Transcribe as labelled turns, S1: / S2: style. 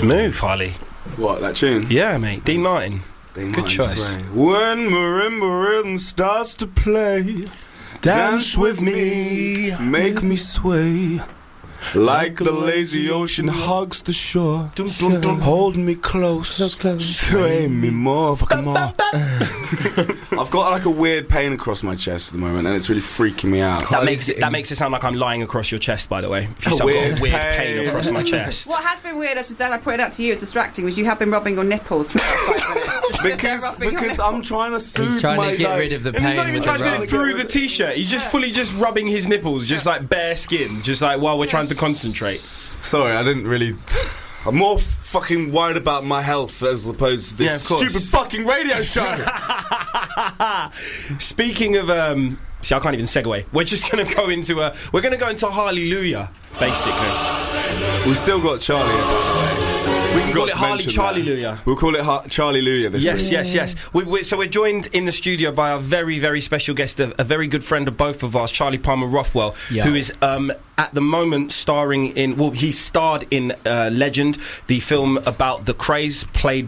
S1: Smooth, Harley.
S2: What, that tune?
S1: Yeah, mate. Dean Martin. Good choice.
S2: When marimba rhythm starts to play, dance with me, make me sway. Like the lazy ocean hugs the shore, hold me close, sway me more, fucking more. I've got like a weird pain across my chest at the moment, and it's really freaking me out.
S1: That makes it sound like I'm lying across your chest, by the way. If you said I've got a weird pain across my chest.
S3: What has been weird, as I pointed out to you, it's distracting, was you have been rubbing your nipples for about 5 minutes.
S2: because I'm trying to soothe
S4: He's trying
S2: my
S4: to get rid of the pain.
S1: He's not even trying to do it through the t-shirt. He's just fully just rubbing his nipples, just like bare skin, just like while we're trying to concentrate.
S2: Sorry, I didn't really. I'm more fucking worried about my health as opposed to this stupid fucking radio show.
S1: Speaking of, see, I can't even segue. We're just going to go into Hallelujah, basically.
S2: We've still got Charlie here, by the way.
S1: We can call it Harley Charlie-luya.
S2: We'll call it Charlie-luya this week.
S1: Yes. So we're joined in the studio by our very, very special guest, a very good friend of both of us, Charlie Palmer Rothwell, who is at the moment starring in... Well, he starred in Legend, the film about the Krays, played